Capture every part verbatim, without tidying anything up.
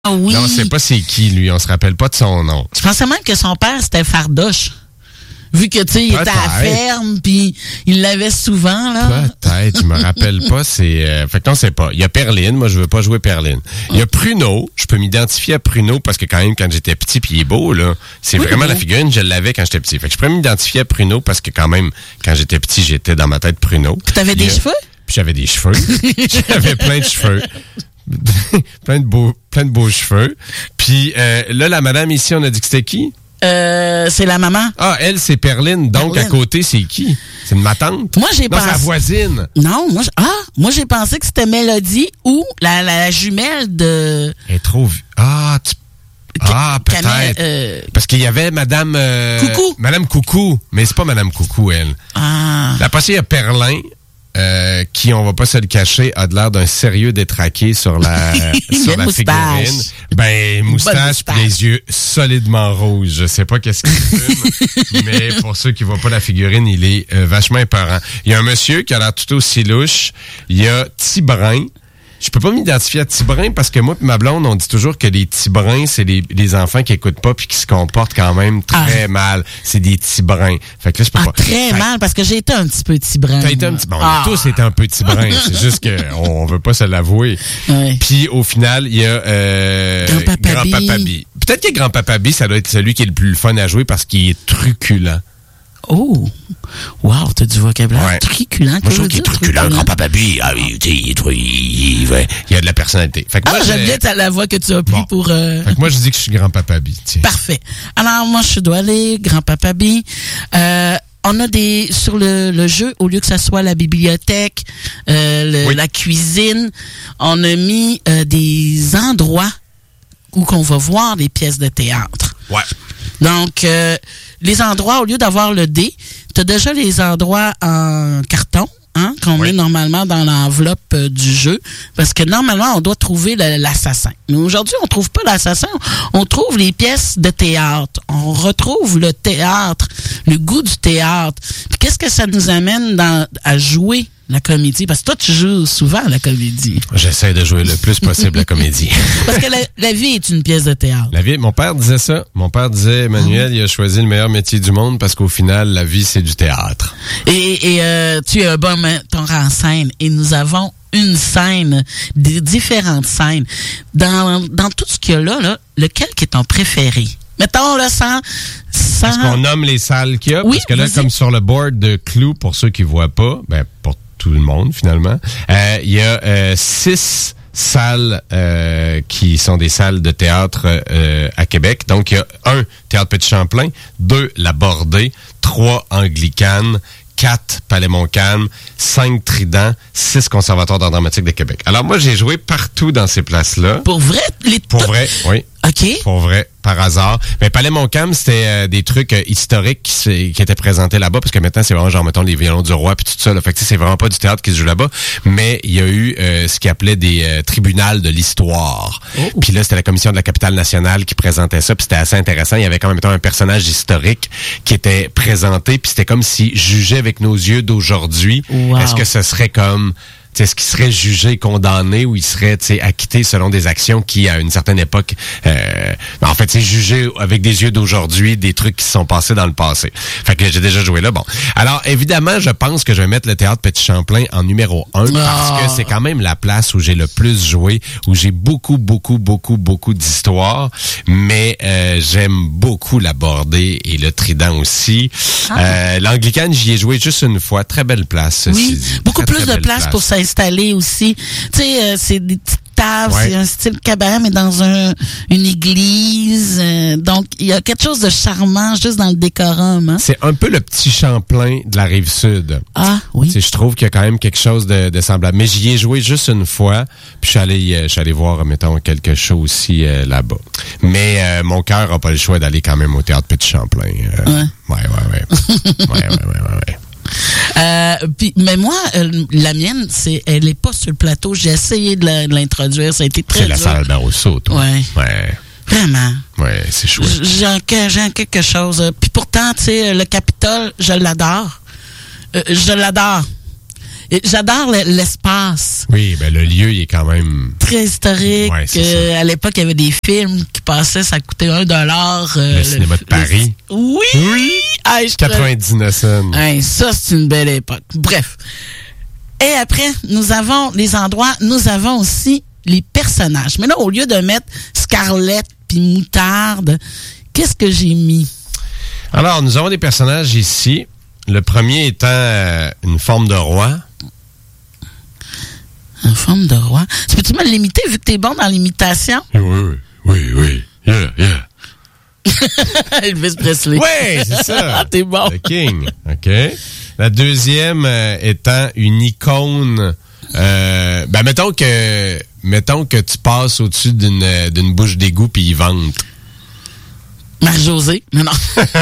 Ah oui. Non, on sait pas c'est qui, lui. On se rappelle pas de son nom. Je pensais même que son père, c'était Fardoche. Vu que, tu sais, il était à la ferme, puis il l'avait souvent, là. Peut-être, je me rappelle pas, c'est... Euh, fait que non, c'est pas. Il y a Perline, moi, je veux pas jouer Perline. Il y a Pruneau, je peux m'identifier à Pruneau, parce que quand même, quand j'étais petit, puis il est beau, là, c'est oui, vraiment oui. La figurine, je l'avais quand j'étais petit. Fait que je peux m'identifier à Pruneau, parce que quand même, quand j'étais petit, j'étais dans ma tête Pruneau. Puis t'avais des a... cheveux? Puis j'avais des cheveux. J'avais plein de cheveux. plein de beaux, plein de beaux cheveux. Puis euh, là, la madame ici, on a dit que c'était qui? Euh, c'est la maman. Ah, elle, c'est Perline. Donc, Perline. À côté, c'est qui? C'est ma tante? Moi, j'ai non, pensé... c'est la voisine. Non, moi, j'... ah, moi, j'ai pensé que c'était Mélodie ou la, la, la jumelle de... Elle est trop... Ah, tu... Ah, peut-être. Camille, euh... Parce qu'il y avait Madame... Euh... Coucou. Madame Coucou. Mais c'est pas Madame Coucou, elle. Ah. La passée, il y a Perlin. Euh, qui, on va pas se le cacher, a de l'air d'un sérieux détraqué sur la, sur la figurine. Ben, moustache pis les yeux solidement rouges. Je sais pas qu'est-ce qu'il fume, mais pour ceux qui voient pas la figurine, il est euh, vachement épeurant. Il y a un monsieur qui a l'air tout aussi louche. Il y a Tibrin. Je peux pas m'identifier à Tibrin parce que moi et ma blonde, on dit toujours que les Tibrins, c'est les, les enfants qui écoutent pas puis qui se comportent quand même très ah. mal. C'est des Tibrins. Fait que là, je peux ah, pas. Très fait... mal parce que j'ai été un petit peu Tibrin. T'as été un petit bon, ah. On a tous été un peu Tibrins. C'est juste que on, on veut pas se l'avouer. Ouais. Puis au final, il y a euh, Grand-Papa B. Grand-Papa B. Peut-être que Grand-Papa B, ça doit être celui qui est le plus fun à jouer parce qu'il est truculent. Oh! Wow, t'as du vocabulaire ouais. truculent. Moi, je trouve qu'il est truculent, Grand-Papa B. Ah oui, tu sais, il, il, il, il a de la personnalité. Fait que ah, moi, j'aime bien la voix que tu as pris bon. pour... Euh... Fait que moi, je dis que je suis Grand-Papa B. Tiens. Parfait. Alors, moi, je dois aller, Grand-Papa B. Euh, on a des... Sur le, le jeu, au lieu que ça soit la bibliothèque, euh, le, oui. la cuisine, on a mis euh, des endroits où qu'on va voir des pièces de théâtre. Ouais. Donc, euh, les endroits, au lieu d'avoir le dé, tu as déjà les endroits en carton, hein, qu'on oui. met normalement dans l'enveloppe euh, du jeu, parce que normalement, on doit trouver le, l'assassin. Mais aujourd'hui, on trouve pas l'assassin, on trouve les pièces de théâtre. On retrouve le théâtre, le goût du théâtre. Puis qu'est-ce que ça nous amène dans, à jouer la comédie? Parce que toi, tu joues souvent à la comédie. J'essaie de jouer le plus possible la comédie. Parce que la, la vie est une pièce de théâtre. La vie, mon père disait ça. Mon père disait, Emmanuel, mmh. il a choisi le meilleur métier du monde parce qu'au final, la vie, c'est du théâtre. Et, et euh, tu es un bon metteur en scène. Et nous avons une scène, des différentes scènes. Dans, dans tout ce qu'il y a là, là, lequel qui est ton préféré? Mettons, là, sans... sans... Est-ce qu'on nomme les salles qu'il y a? Oui, parce que là, vas-y. Comme sur le board de Clou, pour ceux qui voient pas, ben, pour tout le monde, finalement, euh, il y a euh, six salles euh, qui sont des salles de théâtre euh, à Québec. Donc, il y a un, Théâtre Petit-Champlain, deux, La Bordée, trois, Anglicane, quatre, Palais Montcalm, cinq, Trident, six, Conservatoire d'art dramatique de Québec. Alors, moi, j'ai joué partout dans ces places-là. Pour vrai? Les Pour vrai, oui. OK. Pour vrai, par hasard. Mais Palais Montcalm, c'était euh, des trucs euh, historiques qui, qui étaient présentés là-bas, parce que maintenant, c'est vraiment genre, mettons, les violons du roi puis tout ça. Là. Fait que c'est vraiment pas du théâtre qui se joue là-bas. Mais il y a eu euh, ce qu'ils appelait des euh, tribunals de l'histoire. Oh. Puis là, c'était la commission de la capitale nationale qui présentait ça, puis c'était assez intéressant. Il y avait quand même, mettons, un personnage historique qui était présenté, puis c'était comme s'il jugeait avec nos yeux d'aujourd'hui. Wow. Est-ce que ce serait comme... T'sais, est-ce qu'il serait jugé, condamné, ou il serait acquitté selon des actions qui, à une certaine époque, euh, en fait, c'est jugé avec des yeux d'aujourd'hui, des trucs qui se sont passés dans le passé. Fait que j'ai déjà joué là. Bon. Alors, évidemment, je pense que je vais mettre le Théâtre Petit-Champlain en numéro un, oh. parce que c'est quand même la place où j'ai le plus joué, où j'ai beaucoup, beaucoup, beaucoup, beaucoup d'histoires, mais euh, j'aime beaucoup La Bordée et le Trident aussi. Ah. Euh, L'Anglicane, j'y ai joué juste une fois. Très belle place. Oui, beaucoup très, plus très de place, place pour ça. Installé aussi. Tu sais, euh, c'est des petites tables, ouais. C'est un style cabaret, mais dans un, une église. Euh, donc, il y a quelque chose de charmant juste dans le décorum. Hein? C'est un peu le petit Champlain de la Rive-Sud. Ah, oui. Tu sais, je trouve qu'il y a quand même quelque chose de, de semblable. Mais j'y ai joué juste une fois, puis je suis allé, euh, je suis allé voir, mettons, quelque chose aussi euh, là-bas. Mais euh, mon cœur n'a pas le choix d'aller quand même au Théâtre Petit Champlain. Euh, ouais. Ouais, ouais, ouais. ouais, ouais, ouais, ouais, ouais. Euh, puis, mais moi, euh, la mienne, c'est, elle est pas sur le plateau. J'ai essayé de, la, de l'introduire. Ça a été très c'est dur. C'est la salle Barroso, toi. Ouais. Ouais. Vraiment. Ouais, c'est chouette. J'ai, j'ai quelque chose. Puis pourtant, tu sais, le Capitole, je l'adore. Euh, je l'adore. J'adore le, l'espace. Oui, ben le lieu, il est quand même... Très historique. Ouais, c'est euh, à l'époque, il y avait des films qui passaient, ça coûtait un dollar. Euh, le, le cinéma de Paris. Le... Oui! Oui! Hey, je quatre-vingt-dix-neuf cents. Hey, ça, c'est une belle époque. Bref. Et après, nous avons les endroits, nous avons aussi les personnages. Mais là, au lieu de mettre Scarlett puis Moutarde, qu'est-ce que j'ai mis? Alors, nous avons des personnages ici. Le premier étant euh, une forme de roi. Une forme de roi? Tu peux-tu me l'imiter vu que t'es bon dans l'imitation? Oui, oui, oui, oui. Yeah, yeah. Elvis Presley. Oui, c'est ça. T'es bon. Le King. OK. La deuxième euh, étant une icône. Euh, ben, mettons que, mettons que tu passes au-dessus d'une, d'une bouche d'égout puis il vente. Marie-Josée. Non, non.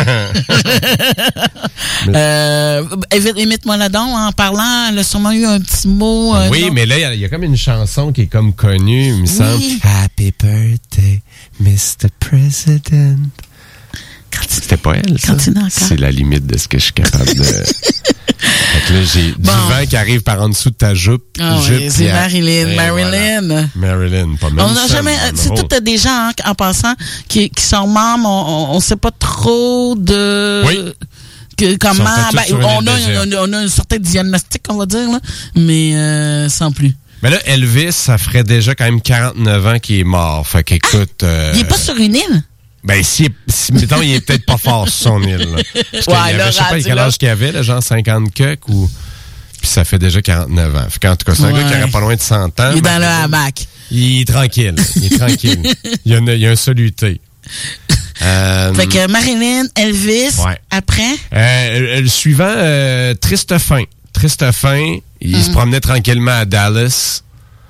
euh, imite-moi là-dedans en parlant. Elle a sûrement eu un petit mot. Euh, oui, non? mais là, il y, y a comme une chanson qui est comme connue, il me oui. semble. Happy birthday, mister President. C'était pas elle, ça? C'est la limite de ce que je suis capable de... Fait que là, j'ai bon. du vent qui arrive par en dessous de ta jupe. Ah jupe oui, c'est Marilyn. Marilyn. Voilà. Marilyn, pas même on a jamais, c'est tout des gens, hein, en passant, qui, qui sont membres, on, on sait pas trop de... Oui. Que, comment... Ben, on, a, on, a, on a un certain diagnostic, on va dire, là, mais euh, sans plus. Mais là, Elvis, ça ferait déjà quand même quarante-neuf ans qu'il est mort. Fait qu'écoute... Ah, euh, il est pas sur une île? Ben, si, si mettons, il est peut-être pas fort sur son île. Là. Parce ouais, avait, là, je sais pas quel âge qu'il avait, là, genre cinquante cucs ou... Puis ça fait déjà quarante-neuf ans. Fait qu'en tout cas, c'est ouais. un gars qui aurait pas loin de cent ans. Il est dans le hamac. Il est tranquille. Il est tranquille. il, y a une, il y a un soluté. Euh, fait que Marilyn, Elvis, ouais. après? Euh, le suivant, euh, Triste Fin. Triste Fin, il mm. se promenait tranquillement à Dallas.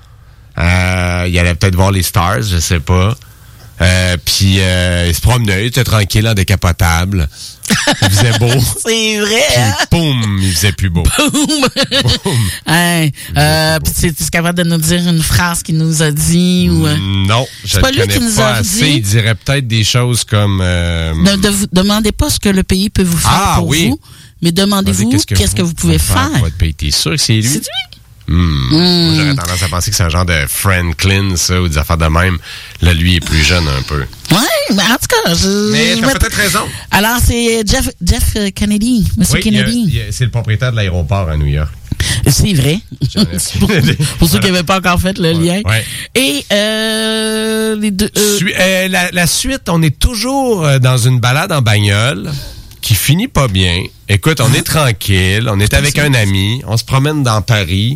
Euh, il allait peut-être voir les Stars, je sais pas. Euh, puis euh, il se promenait, il était tranquille en décapotable. Il faisait beau. C'est vrai, puis, hein? Boum, il faisait plus beau. Boum! Boum. Hey, euh, puis tu es capable de nous dire une phrase qu'il nous a dit? Ou... Non, je ne connais qui nous pas a assez. Dit. Il dirait peut-être des choses comme... Euh... Ne de vous, demandez pas ce que le pays peut vous faire ah, pour oui. vous, mais demandez-vous qu'est-ce que, qu'est-ce que vous, vous pouvez faire. faire. Votre pays. T'es sûr que c'est lui? C'est lui? Mmh. Mmh. Moi, j'aurais tendance à penser que c'est un genre de Franklin, ça, ou des affaires de même. Là, lui, il est plus jeune un peu. Oui, mais en tout cas, je... Mais t'as peut-être raison. Alors, c'est Jeff, Jeff Kennedy, Monsieur oui, Kennedy. Il y a, il y a, c'est le propriétaire de l'aéroport à New York. C'est vrai. pour, pour ceux qui n'avaient pas encore fait le ouais, lien. Ouais. Et euh, les deux... Euh... Su- euh, la, la suite, on est toujours dans une balade en bagnole qui finit pas bien. Écoute, on ah. est tranquille, on est avec un ami, on se promène dans Paris...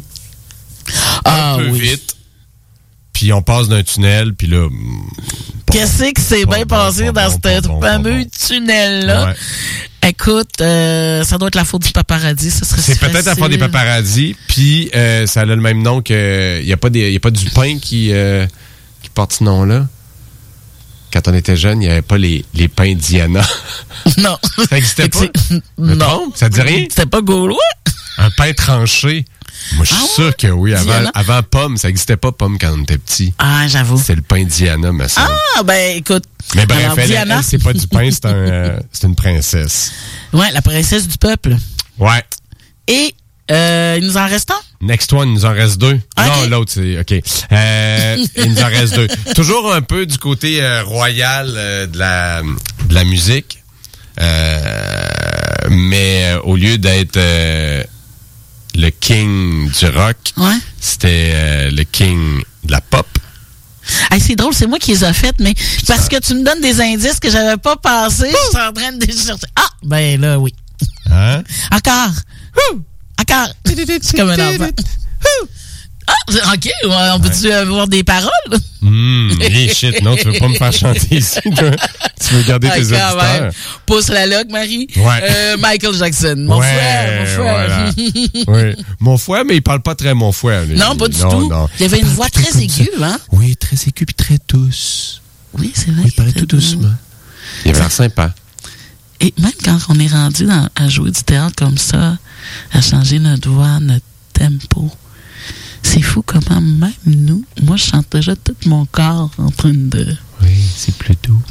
Ah, un peu oui. vite, puis on passe d'un tunnel, puis là... Qu'est-ce que c'est bien passé dans ce fameux tunnel-là? Ouais. Écoute, euh, ça doit être la faute du paparazzi, ça serait C'est peut-être la faute des paparazzi, puis euh, ça a le même nom que... Il n'y a pas des, y a pas du pain qui, euh, qui porte ce nom-là. Quand on était jeune, il n'y avait pas les, les pains Diana. Non. Ça n'existait pas? Non. Trompe? Ça te dit rien? C'était pas gaulois? Un pain tranché. Moi, je suis ah, sûr ouais? que oui. Avant, avant pomme, ça n'existait pas pomme quand on était petit. Ah, j'avoue. C'est le pain Diana, me semble. Ah, ben, écoute. Mais bref, alors, elle, Diana... elle, c'est pas du pain, c'est, un, euh, c'est une princesse. Ouais, la princesse du peuple. Ouais. Et, euh, il nous en reste un? Next one, il nous en reste deux. Okay. Non, l'autre, c'est, OK. Euh, il nous en reste deux. Toujours un peu du côté euh, royal euh, de, la, de la musique. Euh, mais euh, au lieu d'être... Euh, le king du rock, ouais. c'était euh, le king de la pop. Hey, c'est drôle, c'est moi qui les ai faites, mais Putain. parce que tu me donnes des indices que j'avais pas pensé, je suis en train de les chercher. Ah, ben là, oui. Hein? Encore. Ouh! Encore. C'est comme un enfant. Ouh! Ah, OK, on peut-tu ouais. avoir des paroles? Hum, mmh, hey, shit, non, tu veux pas me faire chanter ici, toi. Tu veux garder tes okay, auditeurs. Ouais. Pousse la loque, Marie. Ouais. Euh, Michael Jackson, mon ouais, frère, mon frère. Voilà. oui. Mon frère, mais il parle pas très mon frère. Lui. Non, pas du non, tout. Non. Il avait une voix très aiguë, hein? Oui, très aiguë puis très douce. Oui, c'est vrai. Il parlait tout doucement. Il avait l'air sympa. Et même quand on est rendu dans, à jouer du théâtre comme ça, à changer notre voix, notre tempo, c'est fou comment même nous, moi je chante déjà tout mon corps en train de... Oui, c'est plus doux. T'as-tu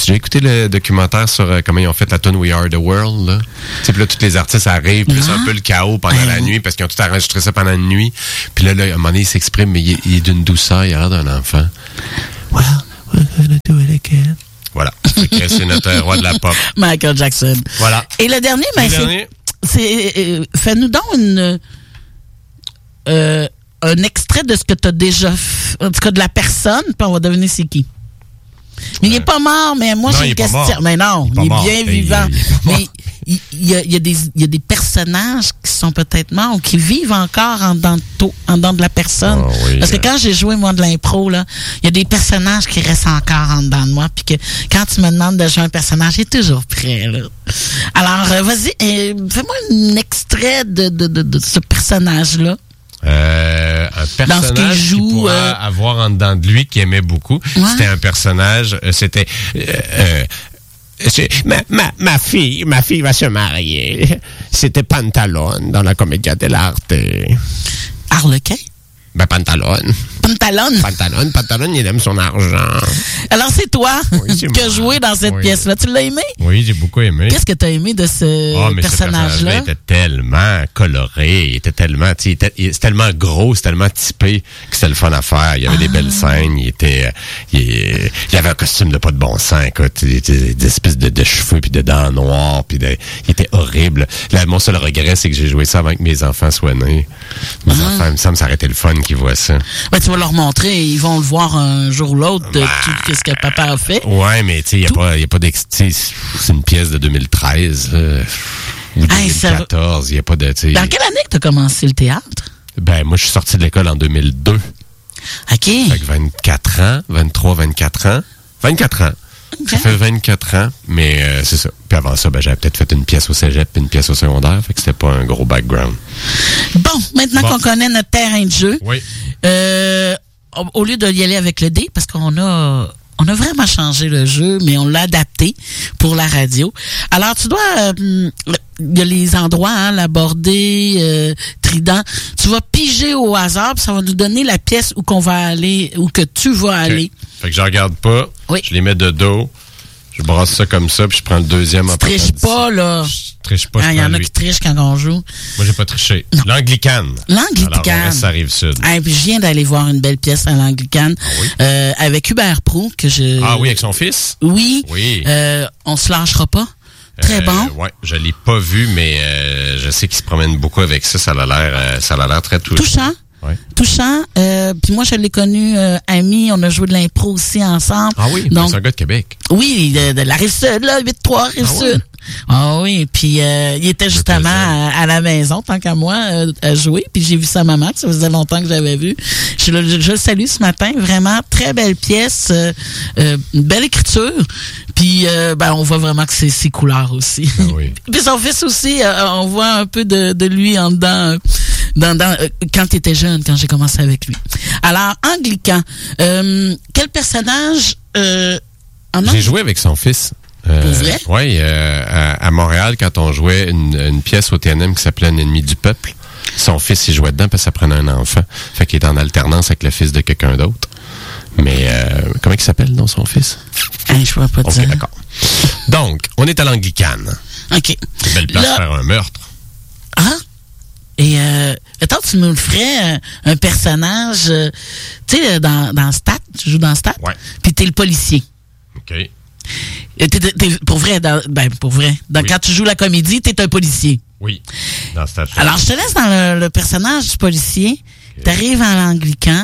T'as-tu déjà écouté le documentaire sur euh, comment ils ont fait la tune We Are the World, là? Tu sais, puis là, tous les artistes arrivent, puis là, c'est un peu le chaos pendant ouais. la nuit, parce qu'ils ont tout enregistré ça pendant la nuit. Puis là, là, à un moment donné, il s'exprime, mais il est, il est d'une douceur, il a l'air d'un enfant. Well, we're gonna do it again. Voilà. C'est notre roi de la pop. Michael Jackson. Voilà. Et le dernier, ben, c'est, dernier? c'est euh, fais-nous donc une euh, un extrait de ce que tu as déjà fait, en tout cas de la personne, puis on va deviner c'est qui. Mais il n'est pas mort, mais moi, non, j'ai une question. Mais non, il est, il est bien il vivant. Il, il est mais il, il, y a, il, y a des, il y a des personnages qui sont peut-être morts ou qui vivent encore en dedans de, en dedans de la personne. Oh, oui, Parce que euh... quand j'ai joué, moi, de l'impro, là, il y a des personnages qui restent encore en dedans de moi. Puis que quand tu me demandes de jouer un personnage, j'ai toujours prêt. Là. Alors, euh, vas-y, euh, fais-moi un extrait de, de, de, de ce personnage-là. Euh, un personnage qu'il joue, qu'il pourrait euh... avoir en dedans de lui qu'il aimait beaucoup. Ouais. C'était un personnage, euh, c'était... Euh, euh, c'est, ma, ma, ma fille, ma fille va se marier. C'était Pantalone dans la Commedia dell'arte. Harlequin? Ben, Pantalone. Pantalone? Pantalone, Pantalone, il aime son argent. Alors, c'est toi oui, c'est qui as joué dans cette oui. pièce-là. Tu l'as aimé? Oui, j'ai beaucoup aimé. Qu'est-ce que tu as aimé de ce oh, mais personnage-là? Ce personnage-là était tellement coloré, il était tellement, tu sais, il était, il, c'est tellement gros, c'est tellement typé que c'était le fun à faire. Il y avait ah. des belles scènes, il était, il, il avait un costume de pas de bon sens, écoute, il était des espèces de, de cheveux puis de dents noires, puis de, il était horrible. Là, mon seul regret, c'est que j'ai joué ça avant que mes enfants soient nés. Mes ah. enfants, il me semble, ça aurait été le fun qu'ils voient ça. Ben, tu vas leur montrer, ils vont le voir un jour ou l'autre, de bah, tout ce que papa a fait. Ouais, mais tu sais, il n'y a pas, y a pas d'ex... c'est une pièce de deux mille treize, euh, ou deux mille quatorze, il n'y a pas de... T'sais... Dans quelle année que tu as commencé le théâtre? Ben, moi, je suis sorti de l'école en deux mille deux. OK. Fait que vingt-quatre ans, vingt-trois, vingt-quatre ans. vingt-quatre ans. Okay. Ça fait vingt-quatre ans, mais euh, c'est ça. Puis avant ça, ben, j'avais peut-être fait une pièce au cégep puis une pièce au secondaire, fait que c'était pas un gros background. Bon, maintenant bon. qu'on connaît notre terrain de jeu, oui. euh, au lieu d'y aller avec le dé, parce qu'on a... On a vraiment changé le jeu, mais on l'a adapté pour la radio. Alors, tu dois... Il euh, y a les endroits, hein, la bordée, euh, trident. Tu vas piger au hasard, puis ça va nous donner la pièce où qu'on va aller, où que tu vas okay. aller. Fait que je regarde pas, oui. je les mets de dos, je brasse ça comme ça, puis je prends le deuxième en partant. Tu triches pas, là. Je triche pas, ah, il y en a qui trichent quand on joue. Moi, j'ai pas triché. Non. L'Anglicane. L'Anglicane. Alors, ça arrive sud. Ah, puis je viens d'aller voir une belle pièce à l'Anglicane. Ah oui? euh, avec Hubert Proulx, que je... Ah oui, avec son fils? Oui. Oui. Euh, on se lâchera pas. Très euh, bon. Ouais, je l'ai pas vu, mais euh, je sais qu'il se promène beaucoup avec ça. Ça a l'air, euh, ça a l'air très touchant. Touchant. Ouais. Touchant. Euh, puis moi, je l'ai connu euh, ami. On a joué de l'impro aussi ensemble. Ah oui, donc c'est un gars de Québec. Oui, de, de la Rive-Sud, là, huit trois Rive-Sud. Ah oui. oui, puis euh, il était justement à, à la maison, tant qu'à moi, euh, à jouer. Puis j'ai vu sa maman, que ça faisait longtemps que j'avais vu. Je, je, je le salue ce matin. Vraiment, très belle pièce. Euh, euh, une belle écriture. Puis euh, ben, on voit vraiment que c'est ses couleurs aussi. Ah oui. Puis son fils aussi, euh, on voit un peu de, de lui en dedans. Euh, Dans, dans, euh, quand tu étais jeune, quand j'ai commencé avec lui. Alors, Anglican, euh, quel personnage... Euh, en j'ai joué avec son fils. Euh, Pour vrai? Oui, euh, à, à Montréal, quand on jouait une, une pièce au T N M qui s'appelait Un ennemi du peuple, son fils, il jouait dedans parce que ça prenait un enfant. Fait qu'il est en alternance avec le fils de quelqu'un d'autre. Mais, euh, comment il s'appelle, non, son fils? Hein, je vois pas de OK, ça. d'accord. Donc, on est à l'Anglicane. OK. C'est belle place Là... pour faire un meurtre. Ah? Et euh, attends, tu nous ferais euh, un personnage, euh, tu sais, dans, dans Stat, tu joues dans Stat, ouais. Puis t'es le policier. OK. Et t'es, t'es, t'es, pour vrai, dans, ben pour vrai, dans, oui. Quand tu joues la comédie, t'es un policier. Oui, dans Stat. Alors, je te laisse dans le, le personnage du policier, okay. T'arrives à l'Anglican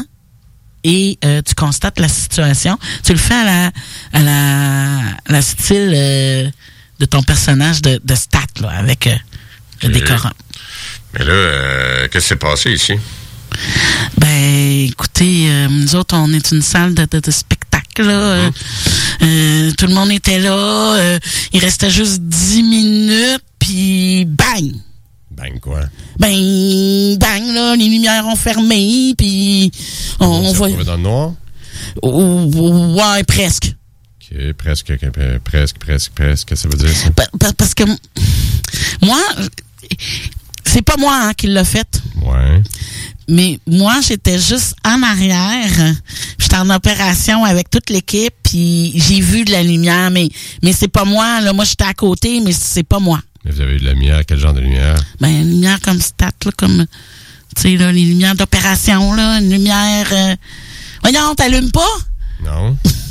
et euh, tu constates la situation. Tu le fais à la, à la, à la style euh, de ton personnage de, de Stat, là, avec euh, le okay. décorum. Mais là, euh, qu'est-ce qui s'est passé ici? Ben, écoutez, euh, nous autres, on est une salle de, de, de spectacle, là. Mm-hmm. Euh, tout le monde était là. Euh, il restait juste dix minutes, puis bang! Bang quoi? Ben, bang, là, les lumières ont fermé, puis on, on voit... dans le noir? Oh, oh, ouais, presque. OK, presque, presque, presque, presque, ça veut dire ça? Pa- pa- parce que moi... C'est pas moi hein, qui l'a fait. Ouais. Mais moi, j'étais juste en arrière. J'étais en opération avec toute l'équipe. puis j'ai vu de la lumière, mais mais c'est pas moi. Là, moi, j'étais à côté, mais c'est pas moi. Mais vous avez eu de la lumière, quel genre de lumière? Ben, une lumière comme stat, là, comme, tu sais, là, les lumières d'opération, là, une lumière... Euh... Voyons, t'allumes pas? Non.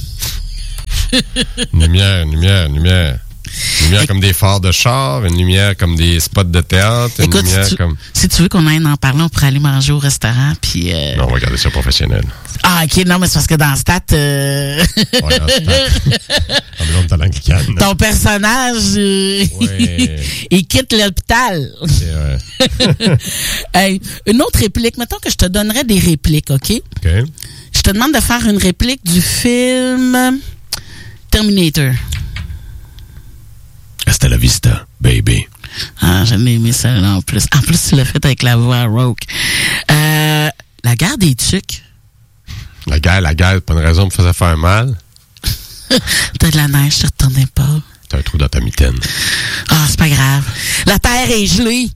Une lumière, une lumière, une lumière. Une lumière comme des phares de char, une lumière comme des spots de théâtre, une Écoute, lumière si tu, comme... si tu veux qu'on aille en parler, on pourrait aller manger au restaurant, puis... Euh... Non, on va garder ça professionnel. Ah, OK, non, mais c'est parce que dans Stat... Euh... Ouais, dans Stat. Ah, mais non, t'as l'anglicane. Ton personnage, euh... ouais. il quitte l'hôpital. C'est vrai. Hey, une autre réplique. Mettons que je te donnerais des répliques, OK? OK. Je te demande de faire une réplique du film Terminator. Hasta la vista, baby. Ah, j'aime aimé ça là, en plus. En plus, tu l'as fait avec la voix rauque. Euh, la guerre des tucs. La guerre, la guerre, pas une raison me faisait faire mal. T'as de la neige, je te retournais pas. T'as un trou dans ta mitaine. Ah, c'est pas grave. La terre est gelée.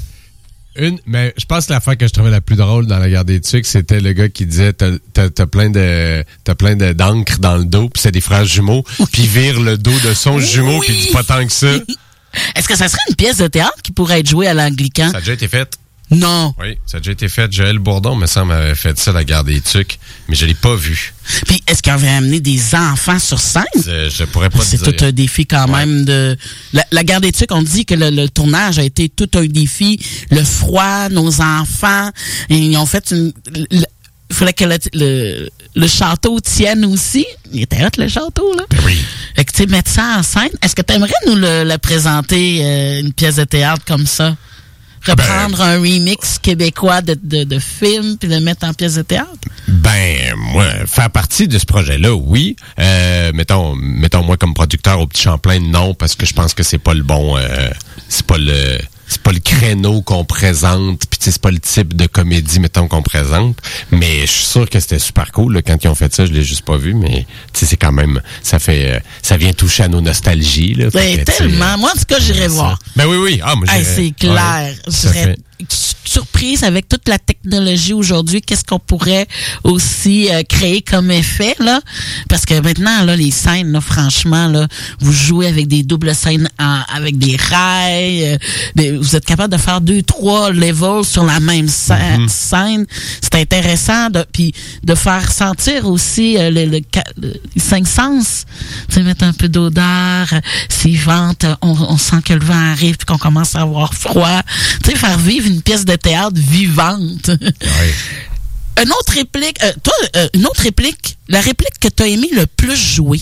Une, mais je pense que l'affaire que je trouvais la plus drôle dans la guerre des tucs, c'était le gars qui disait t'as, t'as, t'as plein de t'as plein de, d'encre dans le dos, puis c'est des frères jumeaux, puis il vire le dos de son jumeau, puis il dit pas tant que ça. Est-ce que ça serait une pièce de théâtre qui pourrait être jouée à l'Anglican? Ça a déjà été fait. Non. Oui, ça a déjà été fait. Joël Bourdon, me semble, avait fait ça, la guerre des tucs, mais je l'ai pas vu. Puis, est-ce qu'il avait amené des enfants sur scène? Je, je pourrais pas C'est te dire. tout un défi quand ouais. même de... La, la guerre des tucs, on dit que le, le tournage a été tout un défi. Le froid, nos enfants, et ils ont fait une... Il fallait que le, le, le château tienne aussi. Il était hot, le château, là. Ben oui. Fait que, tu sais, mettre ça en scène. Est-ce que tu aimerais nous le, le présenter, euh, une pièce de théâtre comme ça? Reprendre ben, un remix québécois de, de, de film puis le mettre en pièce de théâtre? Ben, moi, faire partie de ce projet-là, oui. Euh, mettons, mettons moi comme producteur au Petit Champlain, non, parce que je pense que c'est pas le bon, euh, c'est pas le, c'est pas le créneau qu'on présente, puis c'est pas le type de comédie, mettons, qu'on présente. Mais je suis sûr que c'était super cool là, quand ils ont fait ça. Je l'ai juste pas vu, mais tu sais, c'est quand même, ça fait, euh, ça vient toucher à nos nostalgies là. Ben, que, tellement. Moi, en tout cas, j'irais voir. Ben oui, oui. Ah, moi, hey, c'est clair. Ouais, je serais surprise avec toute la technologie aujourd'hui. Qu'est-ce qu'on pourrait aussi euh, créer comme effet là? Parce que maintenant là, les scènes, là, franchement là, vous jouez avec des doubles scènes en, avec des rails. Euh, des, vous êtes capable de faire deux, trois levels sur la même scène. Mm-hmm. scène. C'est intéressant de puis de faire sentir aussi euh, le, le, le, les cinq sens. Tu sais, mettre un peu d'odeur. Euh, s'il vente, on, on sent que le vent arrive puis qu'on commence à avoir froid. Tu sais, faire vivre une pièce de théâtre vivante. Oui. Une autre réplique, euh, toi, euh, une autre réplique, la réplique que tu as aimé le plus jouer.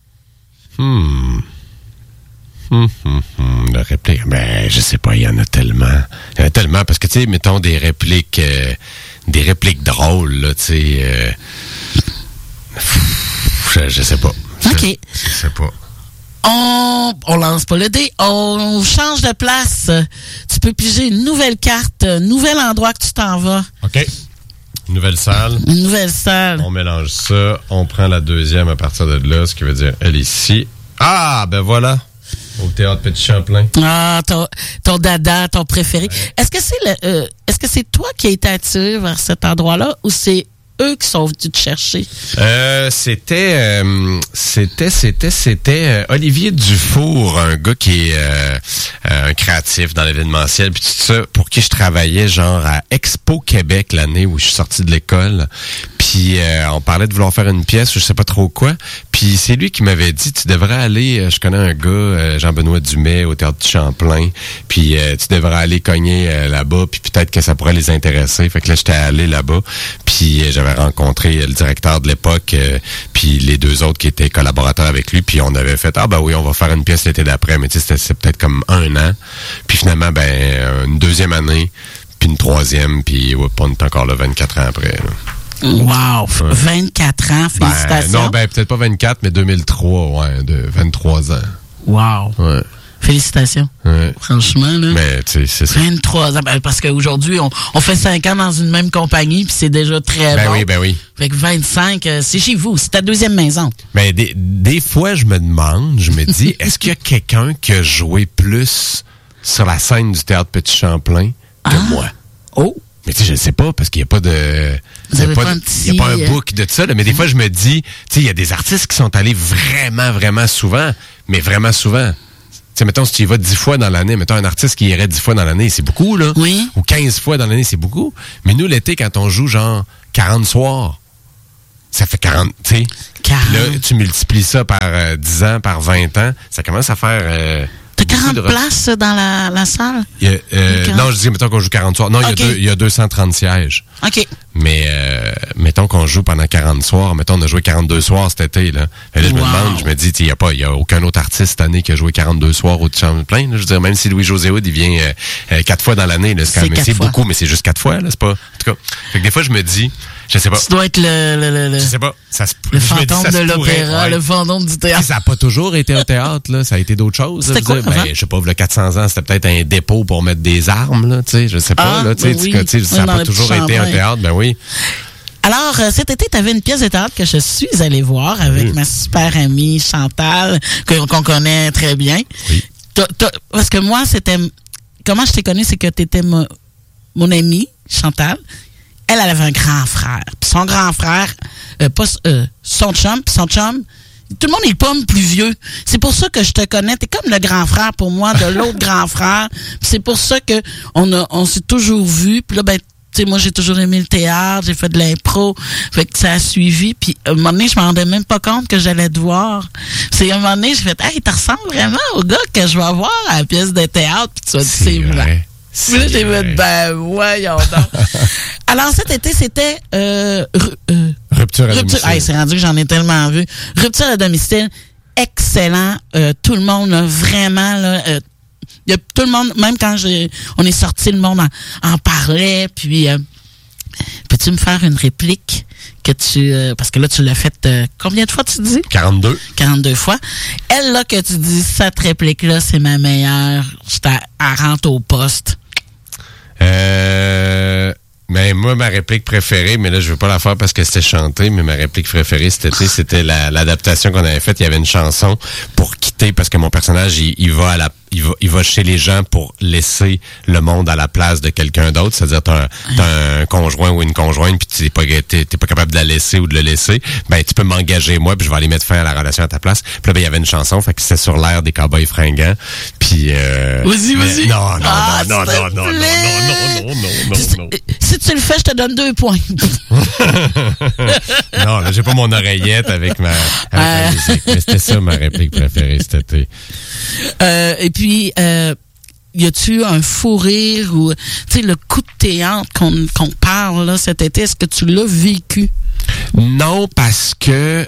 Hmm. Hum, hum, hum, la réplique, ben, je sais pas, il y en a tellement. Il y en a tellement, parce que, tu sais, mettons des répliques, euh, des répliques drôles, là, tu sais, euh, je, je sais pas. OK. Je, je sais pas. On, on lance pas le dé, on change de place. Tu peux piger une nouvelle carte, un nouvel endroit que tu t'en vas. OK. Nouvelle salle. Une nouvelle salle. On mélange ça, on prend la deuxième à partir de là, ce qui veut dire elle ici. Ah, ben voilà. Au Théâtre Petit Champlain. Ah, ton, ton dada, ton préféré. Ouais. Est-ce que c'est le, euh, est-ce que c'est toi qui as été attiré vers cet endroit-là ou c'est eux qui sont venus te chercher? Euh, c'était, euh, c'était, c'était, c'était euh, Olivier Dufour, un gars qui est euh, un créatif dans l'événementiel, puis tout ça, pour qui je travaillais genre à Expo Québec l'année où je suis sorti de l'école. Puis euh, on parlait de vouloir faire une pièce, je sais pas trop quoi. Puis c'est lui qui m'avait dit, tu devrais aller, je connais un gars, euh, Jean-Benoît Dumais, au Théâtre du Champlain, puis euh, tu devrais aller cogner euh, là-bas, puis peut-être que ça pourrait les intéresser. Fait que là, j'étais allé là-bas, puis euh, j'avais rencontré le directeur de l'époque, euh, puis les deux autres qui étaient collaborateurs avec lui, puis on avait fait, ah ben oui, on va faire une pièce l'été d'après, mais tu sais, c'était, c'était peut-être comme un an. Puis finalement, ben, une deuxième année, puis une troisième, puis ouais, on est encore là vingt-quatre ans après, là. Wow! Ouais. vingt-quatre ans, félicitations. Ben, non, ben peut-être pas vingt-quatre, mais deux mille trois, ouais, de vingt-trois ans. Wow! Ouais. Félicitations. Ouais. Franchement, là. Mais, tu sais, c'est ça. vingt-trois ans. Ben, parce qu'aujourd'hui, on, on fait cinq ans dans une même compagnie, puis c'est déjà très ben bon. Ben oui, ben oui. Fait que vingt-cinq, euh, c'est chez vous, c'est ta deuxième maison. Ben, des, des fois, je me demande, je me dis, est-ce qu'il y a quelqu'un qui a joué plus sur la scène du Théâtre Petit Champlain que ah. moi? Oh! Mais tu sais, je ne sais pas, parce qu'il n'y a pas de... Il n'y a, pas, petit... a pas un book de ça, là, mais des fois, je me dis, tu sais, il y a des artistes qui sont allés vraiment, vraiment souvent, mais vraiment souvent. Tu sais, mettons, si tu y vas dix fois dans l'année, mettons, un artiste qui irait dix fois dans l'année, c'est beaucoup, là. Oui. Ou quinze fois dans l'année, c'est beaucoup. Mais nous, l'été, quand on joue, genre, quarante soirs, ça fait quarante, tu sais. quarante. Là, tu multiplies ça par euh, dix ans, par vingt ans, ça commence à faire... Euh, T'as quarante de... places dans la, la salle? Il y a, euh, non, je dis, mettons qu'on joue quarante soirs. Non, okay. il, y a deux, il y a deux cent trente sièges. OK. Mais, euh, mettons qu'on joue pendant quarante soirs. Mettons, on a joué quarante-deux soirs cet été, là. Et là, je wow. me demande, je me dis, il n'y a pas, il y a aucun autre artiste cette année qui a joué quarante-deux soirs au Champlain. Là. Je veux dire, même si Louis-José Hood, il vient euh, euh, quatre fois dans l'année, là, c'est quand même, c'est beaucoup, mais c'est juste quatre fois, là, c'est pas, en tout cas. Fait que des fois, je me dis, je sais pas. Tu dois être le, le, le, le je sais pas. Ça se, le fantôme dis, ça de l'opéra, ouais. le fantôme du théâtre. Ça n'a pas toujours été un théâtre, là. Ça a été d'autres choses. C'était quoi, ben, je sais pas, il y a quatre cents ans, c'était peut-être un dépôt pour mettre des armes, là, tu sais, je sais pas, ah, là, tu sais, ben oui. ça n'a pas toujours été un théâtre, ben oui. Alors, euh, cet été, tu avais une pièce de théâtre que je suis allée voir avec oui. ma super amie Chantal, que, qu'on connaît très bien. Oui. T'as, t'as, parce que moi, c'était... Comment je t'ai connue, c'est que tu étais mon, mon amie, Chantal. Elle, elle avait un grand frère. Puis son grand frère, euh, pas, euh, son chum, puis son chum... Tout le monde est pas plus vieux. C'est pour ça que je te connais. T'es comme le grand frère pour moi de l'autre grand frère. Puis c'est pour ça que on a, on s'est toujours vus. Puis là, ben, tu sais, moi, j'ai toujours aimé le théâtre. J'ai fait de l'impro. Fait que ça a suivi. Puis à un moment donné, je m'en rendais même pas compte que j'allais te voir. C'est à un moment donné, j'ai fait, hey, tu ressembles vraiment au gars que je vais voir à la pièce de théâtre. Puis tu vas dire, c'est vrai. Puis là, j'ai fait, ben, voyons donc. Alors, cet été, c'était, euh, euh Rupture à Rupture. domicile. Hey, c'est rendu que j'en ai tellement vu. Rupture à domicile, excellent. Euh, tout le monde, là, vraiment, là, euh, y a tout le monde, même quand j'ai, on est sorti, le monde en, en parlait. Puis, euh, peux-tu me faire une réplique que tu, euh, parce que là, tu l'as faite euh, combien de fois, tu dis? quarante-deux. quarante-deux fois. Elle, là, que tu dis, cette réplique-là, c'est ma meilleure. J'étais à, à rentre au poste. Euh... Mais moi, ma réplique préférée, mais là, je veux pas la faire parce que c'était chanté, mais ma réplique préférée cet été, c'était la, l'adaptation qu'on avait faite. Il y avait une chanson pour quitter, parce que mon personnage, il, il va à la, il va, il va chez les gens pour laisser le monde à la place de quelqu'un d'autre. C'est-à-dire, t'as un, t'as un conjoint ou une conjointe, puis t'es pas, t'es, t'es pas capable de la laisser ou de le laisser. Ben, tu peux m'engager, moi, puis je vais aller mettre fin à la relation à ta place. Puis là, ben, il y avait une chanson, fait que c'était sur l'air des Cowboys fringants. Puis, euh... Vas-y, vas-y. Non, non, ah, non, non, non, non, non, non, non, non, non, non, non. Si tu le fais, je te donne deux points. Non, là, j'ai pas mon oreillette avec ma, avec euh... ma musique. Mais c'était ça ma réplique préférée cet été. Euh, et puis, euh, y a-tu un fou rire ou, tu sais, le coup de théâtre qu'on, qu'on parle là cet été, est-ce que tu l'as vécu? Non, parce que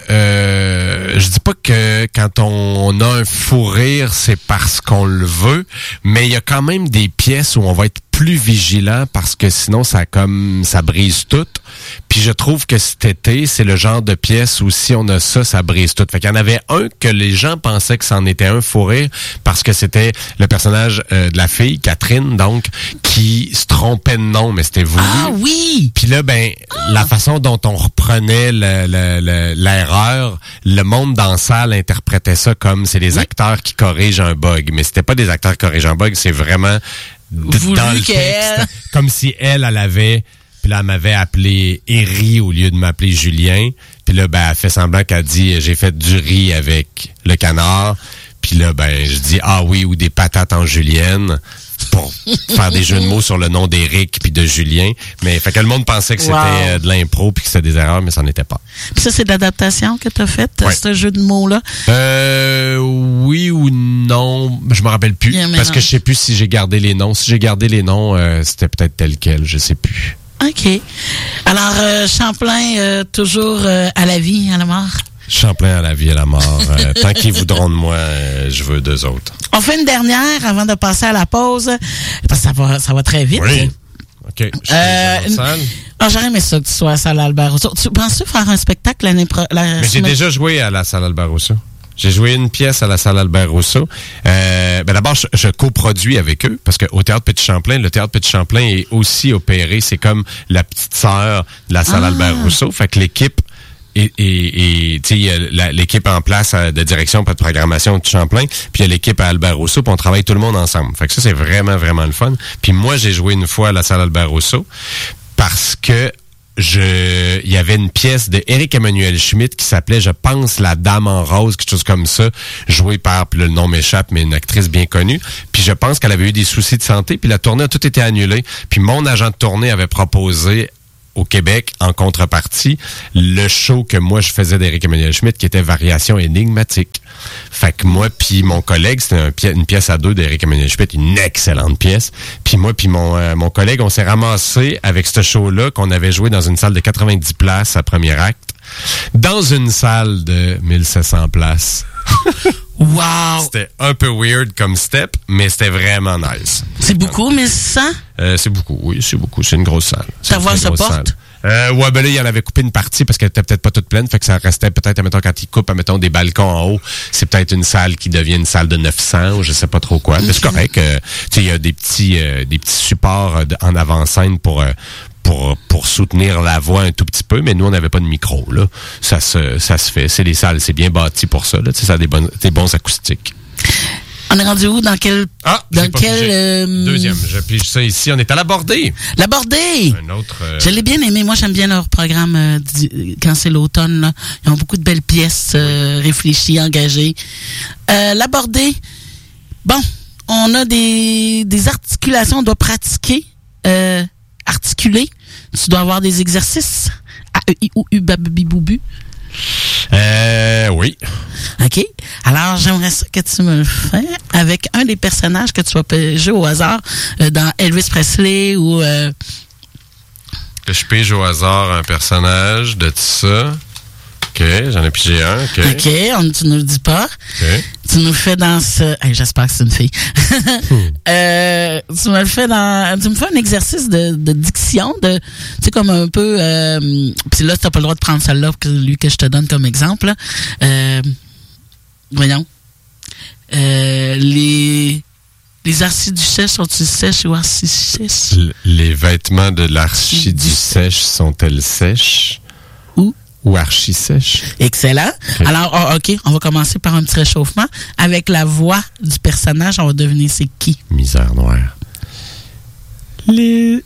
euh, je dis pas que quand on a un fou rire, c'est parce qu'on le veut, mais il y a quand même des pièces où on va être plus vigilant parce que sinon ça comme ça brise tout. Puis je trouve que cet été, c'est le genre de pièce où si on a ça, ça brise tout. Fait qu'il y en avait un que les gens pensaient que c'en était un fou rire parce que c'était le personnage euh, de la fille, Catherine, donc, qui se trompait de nom, mais c'était voulu. Ah oui! Puis là, ben, ah. la façon dont on reprenait le, le, le, l'erreur, le monde dans la salle interprétait ça comme c'est les oui. acteurs qui corrigent un bug. Mais c'était pas des acteurs qui corrigent un bug, c'est vraiment d- dans le texte. Comme si elle, elle avait... Puis là, elle m'avait appelé Eri au lieu de m'appeler Julien. Puis là, ben, elle fait semblant qu'elle dit « J'ai fait du riz avec le canard. » Puis là, ben, je dis « Ah oui, ou des patates en julienne. » Pour faire des jeux de mots sur le nom d'Éric puis de Julien. Mais fait que le monde pensait que c'était wow. euh, de l'impro puis que c'était des erreurs, mais ça n'en était pas. Puis ça, c'est de l'adaptation que tu as faite, ouais. ce jeu de mots-là? Euh, oui ou non, je me rappelle plus. Bien, parce non. que je sais plus si j'ai gardé les noms. Si j'ai gardé les noms, euh, c'était peut-être tel quel, je sais plus. OK. Alors, euh, Champlain, euh, toujours euh, à la vie, à la mort? Champlain à la vie et à la mort. Euh, tant qu'ils voudront de moi, euh, je veux d'eux autres. On fait une dernière avant de passer à la pause. Parce que ça va, ça va très vite. Oui. OK. Je euh, une... oh, j'aurais aimé ça que tu sois à la salle Albert Rousseau. Tu penses-tu faire un spectacle l'année prochaine? Mais j'ai déjà joué à la salle Albert Rousseau. J'ai joué une pièce à la salle Albert Rousseau. Euh, ben d'abord, je, je coproduis avec eux parce qu'au Théâtre Petit Champlain, le Théâtre Petit Champlain est aussi opéré. C'est comme la petite sœur de la salle ah. Albert Rousseau. Fait que l'équipe et, et, et tu sais, il y a la, l'équipe en place de direction, pas de programmation de Champlain, puis il y a l'équipe à Albert Rousseau, puis on travaille tout le monde ensemble. Fait que ça, c'est vraiment, vraiment le fun. Puis moi, j'ai joué une fois à la salle Albert Rousseau parce que je, il y avait une pièce de Éric Emmanuel Schmitt qui s'appelait, je pense, La Dame en rose, quelque chose comme ça, jouée par, puis le nom m'échappe, mais une actrice bien connue. Puis je pense qu'elle avait eu des soucis de santé, puis la tournée a tout été annulée. Puis mon agent de tournée avait proposé au Québec, en contrepartie, le show que moi je faisais d'Éric Emmanuel Schmitt, qui était Variation énigmatique. Fait que moi puis mon collègue, c'était un pi- une pièce à deux d'Éric Emmanuel Schmitt, une excellente pièce. Puis moi puis mon euh, mon collègue, on s'est ramassé avec ce show-là qu'on avait joué dans une salle de quatre-vingt-dix places à premier acte, dans une salle de mille sept cents places. Wow! C'était un peu weird comme step, mais c'était vraiment nice. C'est beaucoup, mille cent? Euh, c'est beaucoup, oui, c'est beaucoup. C'est une grosse salle. Ta voix se porte? Euh, ouais, ben là, il en avait coupé une partie parce qu'elle était peut-être pas toute pleine. Fait que ça restait peut-être, admettons, quand il coupe, admettons, des balcons en haut, c'est peut-être une salle qui devient une salle de neuf cents ou je sais pas trop quoi. Okay. Mais c'est correct. Euh, tu sais, il y a des petits, euh, des petits supports euh, en avant-scène pour, euh, pour, pour soutenir la voix un tout petit peu. Mais nous, on n'avait pas de micro, là. Ça se, ça se fait. C'est des salles, c'est bien bâti pour ça, là. Tu sais, ça a des bonnes, des bons acoustiques. On est rendu où? Dans quel... Ah, dans quel... Euh... Deuxième, je pige ça ici. On est à la Bordée. La Bordée! Un autre... Euh... Je l'ai bien aimé. Moi, j'aime bien leur programme euh, du... quand c'est l'automne. Là. Ils ont beaucoup de belles pièces euh, oui. réfléchies, engagées. Euh, la Bordée, bon, on a des, des articulations. On doit pratiquer, euh, articuler. Tu dois avoir des exercices. A, E, I, O, U, Bababi, Boubu. Euh, oui. OK. Alors, j'aimerais ça que tu me le fais avec un des personnages que tu vas piger au hasard euh, dans Elvis Presley ou... Euh... Que je pige au hasard un personnage de tout ça. OK, j'en ai pigé un. OK, OK, on, tu ne le dis pas. OK. Tu nous fais dans ce... Hey, j'espère que c'est une fille. hmm. euh, tu me le fais dans... Tu me fais un exercice de, de diction, de... Tu sais, comme un peu... Euh, puis là, tu n'as pas le droit de prendre celle-là, que, lui que je te donne comme exemple. Là. Euh, voyons. Euh, les... Les archiduchesses sont-ils sèches ou archi-sèches? L- les vêtements de l'archiduchesse sont-elles sèches? Où? Ou archi-sèches. Excellent. Okay. Alors, oh, OK, on va commencer par un petit réchauffement. Avec la voix du personnage, on va deviner c'est qui. Misère noire. Les...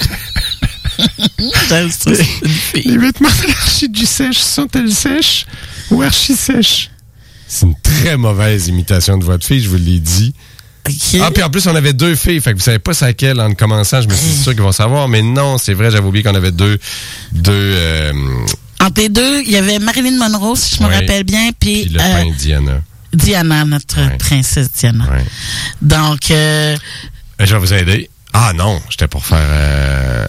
les... les vêtements de l'archiduchesse sont-elles sèches ou archi-sèches? C'est une très mauvaise imitation de voix de fille, je vous l'ai dit. Okay. Ah, puis en plus, on avait deux filles, fait que vous savez pas c'est laquelle en commençant, je me suis dit sûr qu'ils vont savoir, mais non, c'est vrai, j'avais oublié qu'on avait deux... deux euh... Entre les deux, il y avait Marilyn Monroe, si je me oui. rappelle bien, puis... Puis le euh, pain Diana. Diana, notre oui. princesse Diana. Oui. Donc... Euh... Je vais vous aider. Ah non, j'étais pour faire... Euh...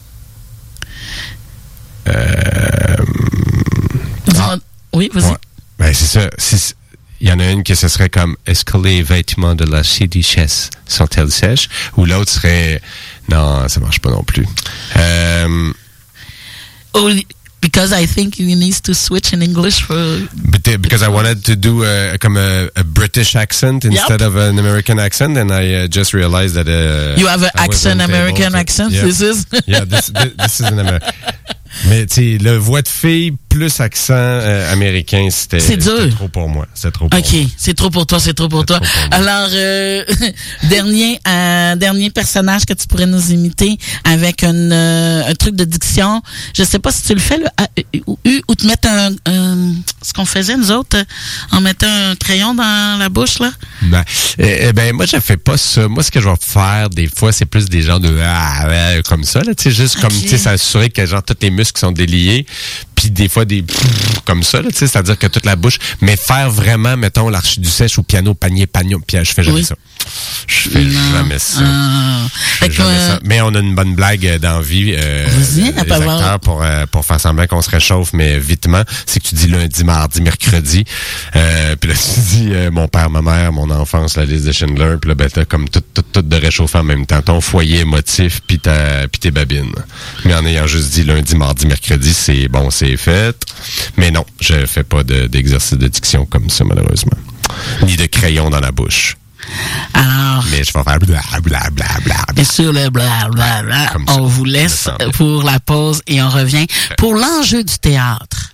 Euh... Ah. Oui, vas-y. Ouais. Ben, c'est ça. C'est... Il y en a une que ce serait comme « Est-ce que les vêtements de l'archiduchesse sont-elles sèches? » Ou l'autre serait « Non, ça marche pas non plus. Euh... Oh, because I think you need to switch in English for... But the, because I wanted to do a, comme a, a British accent instead yep. of an American accent, and I uh, just realized that... Uh, you have an accent, American to, accent, yeah. this is? Yeah, this, this, this is an American... Mais tu sais, le voix de fille plus accent euh, américain, c'était, c'est dur. C'était trop pour moi. C'est trop pour OK, moi. c'est trop pour toi, c'est trop pour c'est toi. Trop pour Alors, euh, dernier euh, dernier personnage que tu pourrais nous imiter avec une, euh, un truc de diction. Je sais pas si tu le fais, le A, U, U, ou te mettre un, un... Ce qu'on faisait, nous autres, en mettant un crayon dans la bouche, là. Ben, eh, ben moi, je fais pas ça. Moi, ce que je vais faire, des fois, c'est plus des gens de... Ah, ah, comme ça, là, tu sais, juste okay. comme, tu sais, s'assurer que, genre, tous les muscles sont déliés, puis des fois des comme ça, tu sais, c'est-à-dire que toute la bouche, mais faire vraiment, mettons, l'archiduchesse ou piano, panier, pagnon, puis je fais jamais oui. ça. Je fais non. jamais ça. Ah. Je fais jamais euh... ça. Mais on a une bonne blague dans la vie, euh, les acteurs, pour, euh, pour faire semblant qu'on se réchauffe, mais vitement, c'est que tu dis lundi, mardi, mercredi, euh, puis là, tu dis euh, mon père, ma mère, mon enfance, la liste de Schindler, puis là, ben, t'as comme tout, tout, tout de réchauffer en même temps, ton foyer émotif, puis ta, puis tes babines. Mais en ayant juste dit lundi, mardi, mercredi, c'est bon, c'est fait. Mais non, je fais pas de, d'exercice de diction comme ça, malheureusement. Ni de crayon dans la bouche. Alors... Mais je vais faire blablabla. Bla, bla, bla. Et sur le blablabla, on vous laisse pour la pause et on revient pour l'enjeu du théâtre.